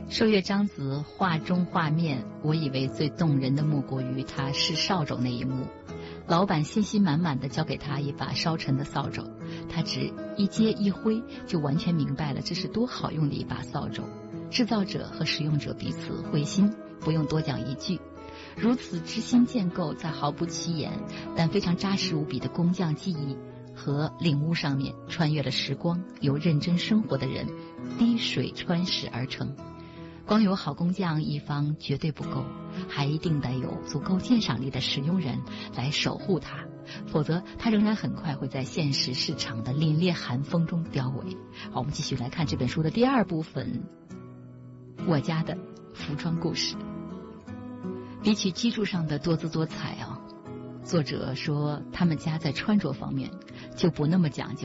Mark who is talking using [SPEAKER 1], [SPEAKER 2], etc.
[SPEAKER 1] 收阅章子画中画面，我以为最动人的莫过于他试扫帚那一幕。老板信心满满地交给他一把烧沉的扫帚，他只一接一挥，就完全明白了这是多好用的一把扫帚。制造者和使用者彼此会心，不用多讲一句。如此知心建构，在毫不起眼但非常扎实无比的工匠技艺和领悟上面，穿越了时光，由认真生活的人滴水穿石而成。光有好工匠一方绝对不够，还一定得有足够鉴赏力的使用人来守护它，否则它仍然很快会在现实市场的凛冽寒风中凋萎。好，我们继续来看这本书的第二部分，我家的服装故事。比起基础上的多姿多彩作者说他们家在穿着方面就不那么讲究。